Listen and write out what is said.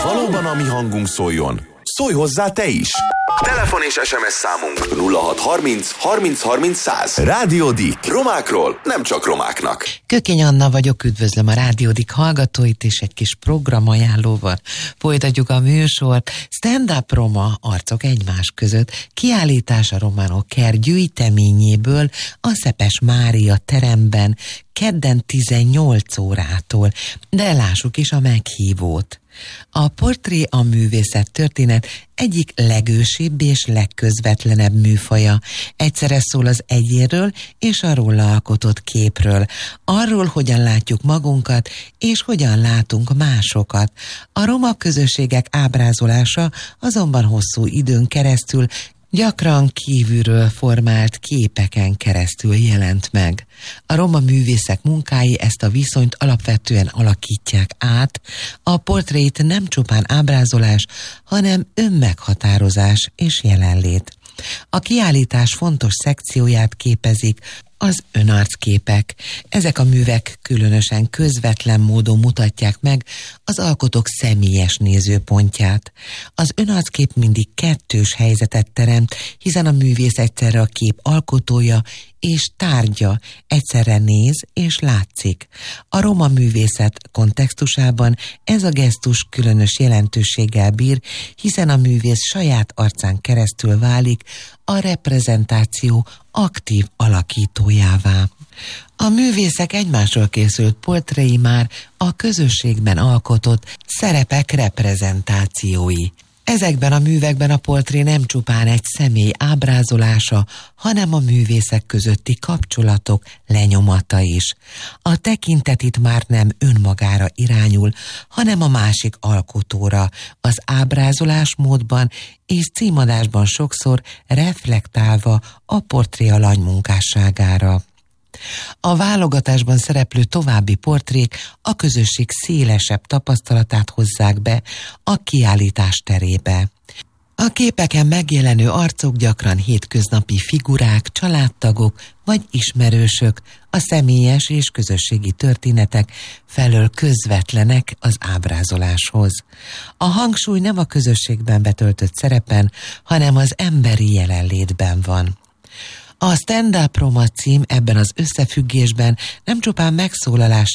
Valóban a mi hangunk szóljon. Szólj hozzá te is! Telefon és SMS számunk 0630 30 30 100. Rádió Dick. Romákról, nem csak romáknak. Kökény Anna vagyok, üdvözlöm a Rádió Dick hallgatóit, és egy kis programajánlóval folytatjuk a műsort. Stand-up roma arcok egymás között, kiállítás a Románok Kert gyűjteményéből a Szepes Mária teremben kedden 18 órától, de lássuk is a meghívót. A portré a művészet történet egyik legősibb és legközvetlenebb műfaja. Egyszerre szól az egyénről és a róla alkotott képről, arról, hogyan látjuk magunkat és hogyan látunk másokat. A roma közösségek ábrázolása azonban hosszú időn keresztül gyakran kívülről formált képeken keresztül jelent meg. A roma művészek munkái ezt a viszonyt alapvetően alakítják át. A portrét nem csupán ábrázolás, hanem önmeghatározás és jelenlét. A kiállítás fontos szekcióját képezik az önarcképek. Ezek a művek különösen közvetlen módon mutatják meg az alkotók személyes nézőpontját. Az önarckép mindig kettős helyzetet teremt, hiszen a művész egyszerre a kép alkotója és tárgya, egyszerre néz és látszik. A roma művészet kontextusában ez a gesztus különös jelentőséggel bír, hiszen a művész saját arcán keresztül válik a reprezentáció aktív alakítójává. A művészek egymásról készült portréi már a közösségben alkotott szerepek reprezentációi. Ezekben a művekben a portré nem csupán egy személy ábrázolása, hanem a művészek közötti kapcsolatok lenyomata is. A tekintet itt már nem önmagára irányul, hanem a másik alkotóra, az ábrázolásmódban és címadásban sokszor reflektálva a portré alany munkásságára. A válogatásban szereplő további portrék a közösség szélesebb tapasztalatát hozzák be a kiállítás terébe. A képeken megjelenő arcok gyakran hétköznapi figurák, családtagok vagy ismerősök, a személyes és közösségi történetek felől közvetlenek az ábrázoláshoz. A hangsúly nem a közösségben betöltött szerepen, hanem az emberi jelenlétben van. A Stand-up Roma cím ebben az összefüggésben nem csupán megszólalás